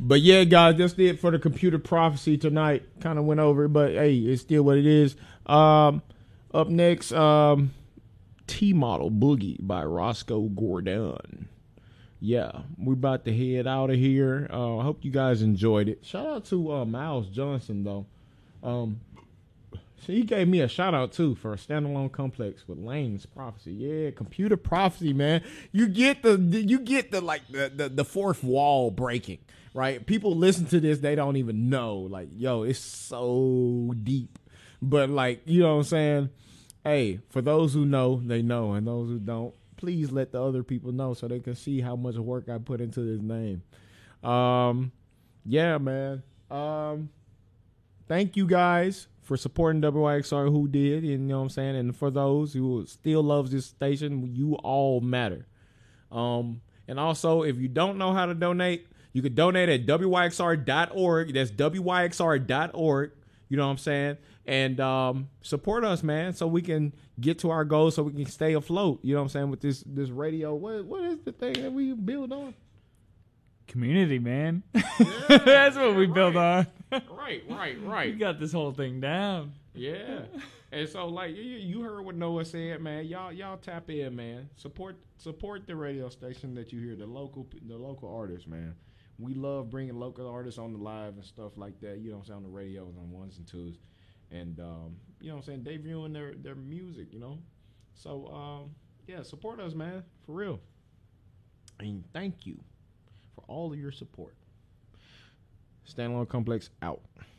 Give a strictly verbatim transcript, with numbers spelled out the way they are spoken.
But yeah, guys, that's it for the computer prophecy tonight. Kind of went over it, but hey, it's still what it is. Um, up next, um, T-Model Boogie by Roscoe Gordon. Yeah, we're about to head out of here. Uh, I hope you guys enjoyed it. Shout out to uh, Miles Johnson, though. Um, so he gave me a shout out too for a standalone complex with Lane's prophecy. Yeah, computer prophecy, man. You get the you get the like the, the the fourth wall breaking, right? People listen to this, they don't even know. Like, yo, it's so deep. But like, you know what I'm saying? Hey, for those who know, they know, and those who don't, please let the other people know so they can see how much work I put into this name. Um, yeah, man. Um, thank you guys for supporting W Y X R who did, and you know what I'm saying? And for those who still loves this station, you all matter. Um, and also, if you don't know how to donate, you can donate at W Y X R dot org. That's W Y X R dot org. You know what I'm saying? And um, support us, man, so we can get to our goals, so we can stay afloat. You know what I'm saying? With this this radio, what what is the thing that we build on? Community, man. Yeah, That's what yeah, we right. build on. Right, right, right. We got this whole thing down. Yeah. And so, like, you, you heard what Noah said, man. Y'all, y'all tap in, man. Support, support the radio station that you hear, the local, the local artists, man. We love bringing local artists on the live and stuff like that. You know what I'm saying? On the radio and on ones and twos, and um, you know what I'm saying? Debuting their their music, you know. So um, yeah, support us, man, for real. And thank you for all of your support. Standalone Complex out.